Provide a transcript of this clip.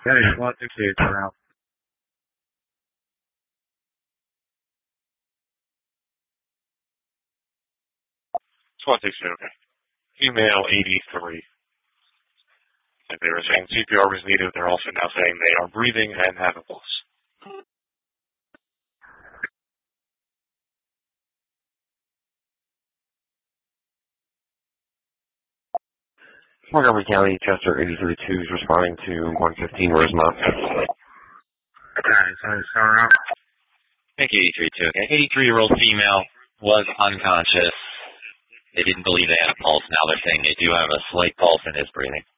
Hey, 168 around. 168, okay. Female 83. And they were saying CPR was needed. They're also now saying they are breathing and have a pulse. Montgomery County, Chester 83-2 is responding to 115 Rosemont. Okay, so around. Thank you, 83-2. Okay, 83-year-old female was unconscious. They didn't believe they had a pulse. Now they're saying they do have a slight pulse and is breathing.